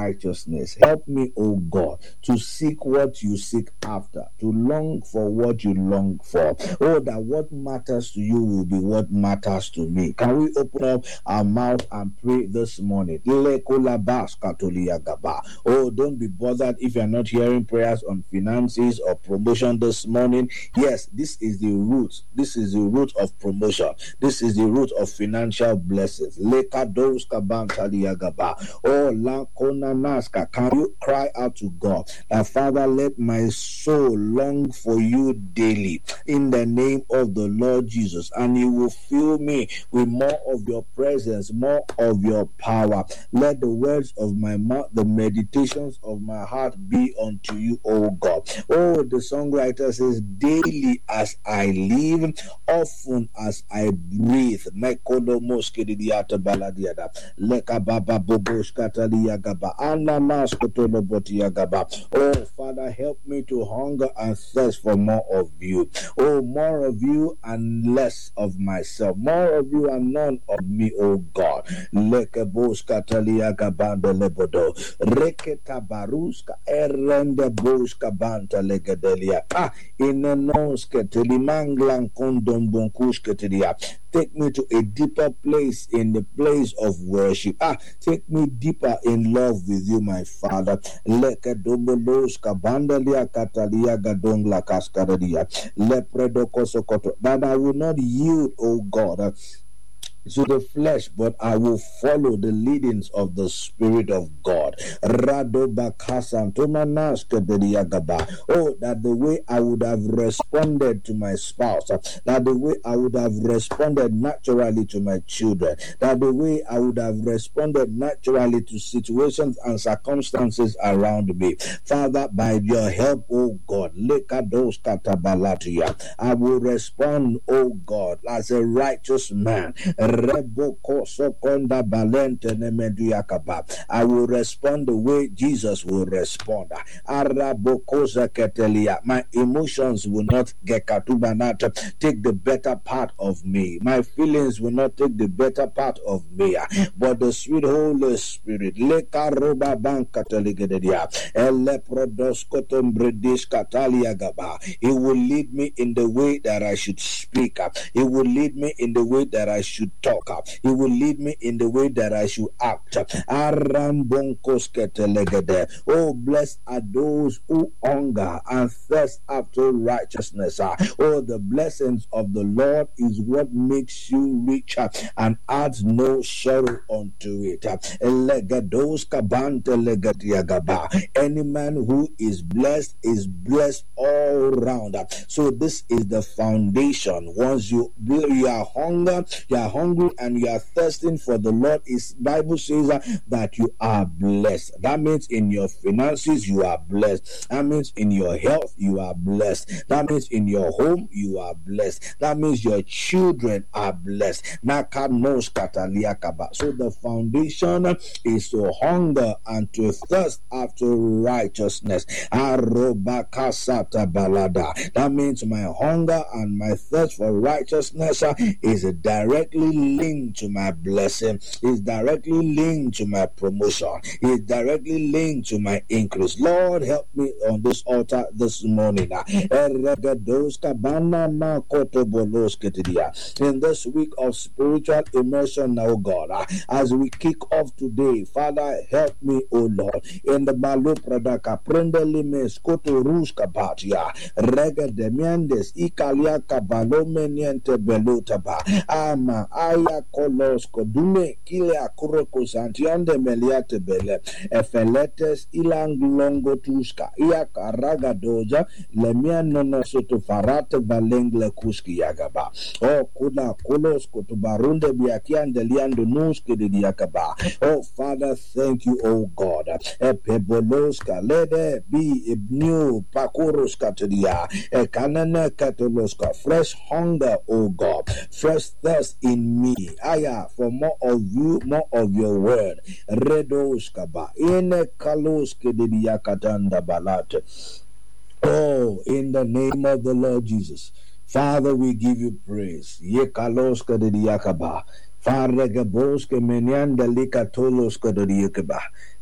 righteousness. Help me, O God, to seek what you seek after, to long for what you long for. Oh, that what matters to you will be what matters to me. Can we open up our mouth and pray this morning? Oh, don't be bothered if you're not hearing prayers on finances or promotion this morning. Yes, this is the root. This is the root of promotion. This is the root of financial blessings. Oh, can you cry out to God that, Father, let my soul long for you daily in the name of the Lord Jesus, and you will fill me with more of your presence, more of your power. Let the words of my mouth, the meditations of my heart be unto you, O God. Oh, the songwriter says, daily as I live, often as I breathe. Oh, Father, help me to hunger and thirst for more of you. Oh, more of you and less of myself. More of you and none of me, oh God. Take me to a deeper place in the place of worship. Take me deeper in love with you, my Father. That I will not yield, oh God, to the flesh, but I will follow the leadings of the Spirit of God. Oh, that the way I would have responded to my spouse, that the way I would have responded naturally to my children, that the way I would have responded naturally to situations and circumstances around me. Father, by your help, oh God, I will respond, oh God, as a righteous man. I will respond the way Jesus will respond. My emotions will not take the better part of me. My feelings will not take the better part of me. But the sweet Holy Spirit, He will lead me in the way that I should speak. He will lead me in the way that I should talk. He will lead me in the way that I should act. Oh, blessed are those who hunger and thirst after righteousness. Oh, the blessings of the Lord is what makes you rich and adds no sorrow unto it. Any man who is blessed all round. So this is the foundation. Once you are hungry and you are thirsting for the Lord, His Bible says that you are blessed. That means in your finances you are blessed. That means in your health you are blessed. That means in your home you are blessed. That means your children are blessed. So the foundation is to hunger and to thirst after righteousness. That means my hunger and my thirst for righteousness is directly linked to my blessing, is directly linked to my promotion, is directly linked to my increase. Lord, help me on this altar this morning. In this week of spiritual immersion now, God, as we kick off today, Father, help me, O Lord. In the Malu Pradaka, Prendeli Skoto Ruska Batia, Rega Demiandes, Ikalia Kabalomeniente Belutaba, Ama Aya Kolosko, Dume, Kile Akuroko Santiande Meliate Bele, Efeletes, Ilang Longo Tuska, Iaka Raga Doja, Lemian Nono Soto Farate Balengle Kuski Yagaba, O Kuna Kolosko to Barunde Biakian de Liando Nuski de Yakaba. Oh, Father, thank you, oh God. Epeboloska, Lede, be new Pakuroska to the Kanana Katoloska, fresh hunger, oh God, fresh thirst in me. Aya, for more of you, more of your word. Redoskaba, Ine Kaloske de Yakatanda Balate. Oh, in the name of the Lord Jesus. Father, we give you praise. Yekaloska de Yakaba. Farega boske menianda lika toloska de Yakaba.